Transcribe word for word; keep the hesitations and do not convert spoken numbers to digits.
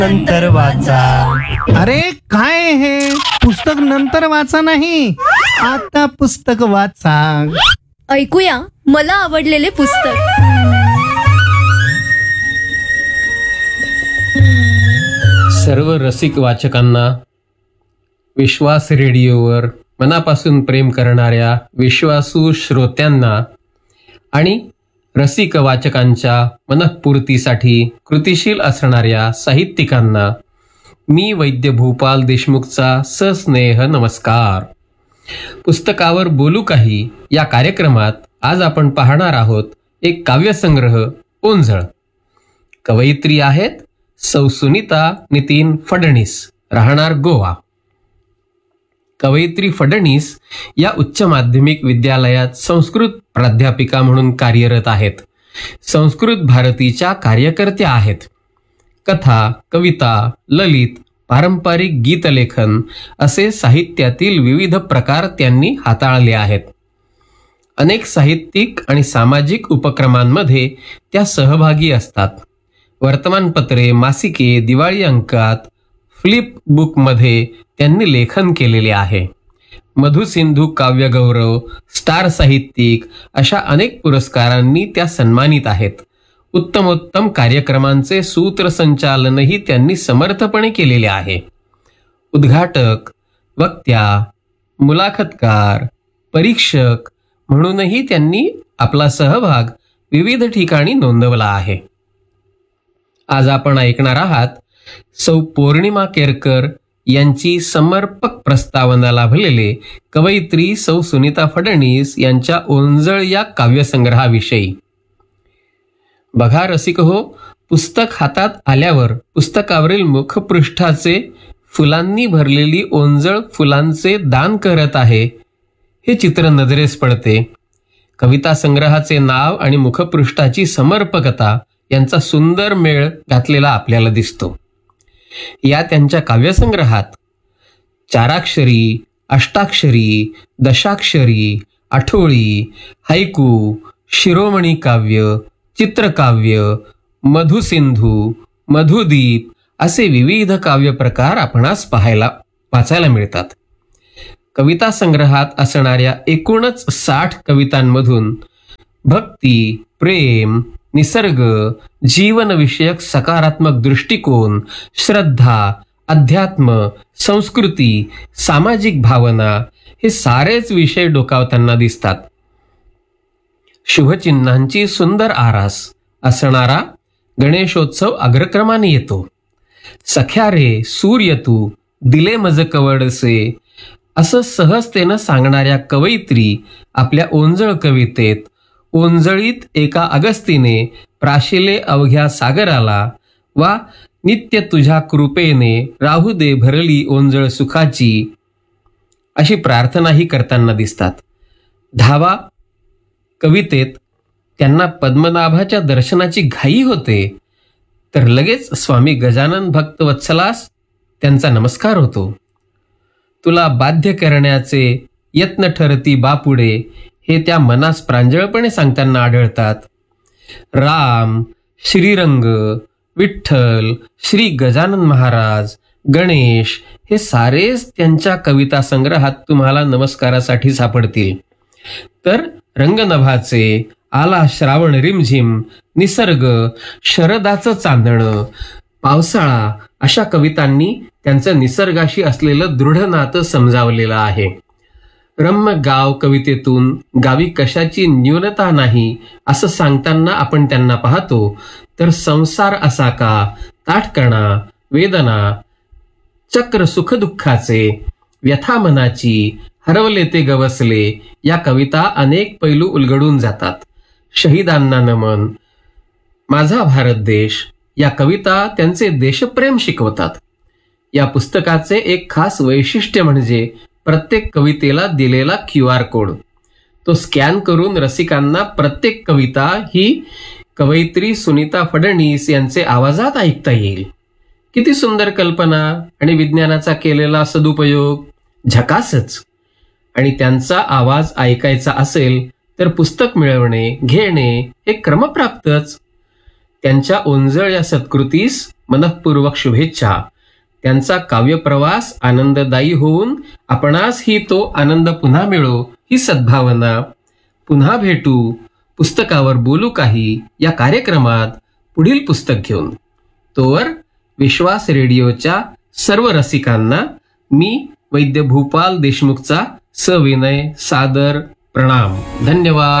नंतर वाचा. अरे काय हे पुस्तक नंतर वाचा नाही, आता पुस्तक वाचा. ऐकूया मला आवडलेले पुस्तक. सर्व रसिक वाचकांना, विश्वास रेडिओवर मनापासून प्रेम करणाऱ्या विश्वासू श्रोत्यांना आणि रसिक वाचकांच्या मनःपूर्तीसाठी कृतिशील असणाऱ्या साहित्यिकांना मी वैद्य भूपाल देशमुखचा सस्नेह नमस्कार. पुस्तकावर बोलू काही या कार्यक्रमात आज आपण पाहणार आहोत एक काव्यसंग्रह ओंजळ. कवयित्री आहेत सौ सुनीता नितीन फडणीस, राहणार गोवा. कवयित्री फडणीस या उच्च माध्यमिक विद्यालयात संस्कृत प्राध्यापिका म्हणून कार्यरत आहेत. संस्कृत भारतीच्या कार्यकर्त्या आहेत. कथा, कविता, ललित, पारंपरिक गीतलेखन असे साहित्यातील विविध प्रकार त्यांनी हाताळले आहेत. अनेक साहित्यिक आणि सामाजिक उपक्रमांमध्ये त्या सहभागी असतात. वर्तमानपत्रे, मासिके, दिवाळी अंकात, फ्लिप बुकमध्ये त्यांनी लेखन केलेले आहे. मधुसिंधू काव्यगौरव, स्टार साहित्यिक अशा अनेक पुरस्कारांनी त्या सन्मानित आहेत. उत्तमोत्तम कार्यक्रमांचे सूत्रसंचालनही त्यांनी समर्थपणे केलेले आहे. उद्घाटक, वक्त्या, मुलाखतकार, परीक्षक म्हणूनही त्यांनी आपला सहभाग विविध ठिकाणी नोंदवला आहे. आज आपण ऐकणार आहात सौ पौर्णिमा केरकर यांची समर्पक प्रस्तावना लाभलेले कवयित्री सौ सुनीता फडणीस यांच्या ओंजळ या काव्यसंग्रहाविषयी. बघा रसिक हो, पुस्तक हातात आल्यावर पुस्तकावरील मुखपृष्ठाचे फुलांनी भरलेली ओंजळ फुलांचे दान करत आहे हे चित्र नजरेस पडते. कविता संग्रहाचे नाव आणि मुखपृष्ठाची समर्पकता यांचा सुंदर मेळ घातलेला आपल्याला दिसतो. या त्यांच्या काव्यसंग्रहात चाराक्षरी, अष्टाक्षरी, दशाक्षरी, आठोळी, हायकू, शिरोमणी काव्य, चित्रकाव्य, मधुसिंधू, मधुदीप असे विविध काव्य प्रकार आपणास पाहायला वाचायला मिळतात. कविता संग्रहात असणाऱ्या एकूणच साठ कवितांमधून भक्ती, प्रेम, निसर्ग, जीवनविषयक सकारात्मक दृष्टिकोन, श्रद्धा, अध्यात्म, संस्कृती, सामाजिक भावना हे सारेच विषय डोकावताना दिसतात. शुभचिन्हांची सुंदर आरास असणारा गणेशोत्सव अग्रक्रमाने येतो. सख्या रे सूर्य तू दिले मज कवडसे असं सहजतेनं सांगणाऱ्या कवयित्री आपल्या ओंजळ कवितेत ओंजळीत एका अगस्तीने प्राशिले अवघ्या सागराला वा नित्य तुझ्या कृपेने राहू दे भरली ओंजळ सुखाची अशी प्रार्थनाही करताना दिसतात. धावा कवितेत त्यांना पद्मनाभाच्या दर्शनाची घाई होते, तर लगेच स्वामी गजानन भक्त वत्सलास त्यांचा नमस्कार होतो. तुला बाध्य करण्याचे यत्न ठरती बापुडे हे त्या मनास प्रांजळपणे सांगताना आढळतात. राम, श्रीरंग, विठ्ठल, श्री गजानन महाराज, गणेश हे सारेच त्यांच्या कविता संग्रहात तुम्हाला नमस्कारासाठी सापडतील. तर रंगनभाचे, आला श्रावण रिमझिम, निसर्ग, शरदाचं चांदणं, पावसाळा अशा कवितांनी त्यांचं निसर्गाशी असलेलं दृढ नातं समजावलेलं आहे. रम्य गाव कवितेतून गावी कशाची न्यूनता नाही असं सांगताना आपण त्यांना पाहतो, तर संसार असा का, ताठकणा, वेदना, चक्र सुखदुःखाचे, व्यथा मनाची, हरवले ते गवसले या कविता अनेक पैलू उलगडून जातात. शहीदांना नमन, माझा भारत देश या कविता त्यांचे देशप्रेम शिकवतात. या पुस्तकाचे एक खास वैशिष्ट्य म्हणजे प्रत्येक कवितेला दिलेला क्यू आर कोड. तो स्कॅन करून रसिकांना प्रत्येक कविता ही कवयित्री सुनीता फडणीस यांचे आवाजात ऐकता येईल. किती सुंदर कल्पना आणि विज्ञानाचा केलेला सदुपयोग, झकासच. आणि त्यांचा आवाज ऐकायचा असेल तर पुस्तक मिळवणे, घेणे हे क्रमप्राप्तच. त्यांच्या ओंजळ या सत्कृतीस मनःपूर्वक शुभेच्छा. त्यांचा काव्यप्रवास आनंददायी होऊन आपणासही तो आनंद पुन्हा मिळो ही सद्भावना. पुन्हा भेटू, पुस्तकावर बोलू काही या कार्यक्रमात पुढील पुस्तक घेऊन. तोवर विश्वास रेडिओच्या सर्व रसिकांना मी वैद्य भूपाल देशमुखचा सविनय सादर प्रणाम. धन्यवाद.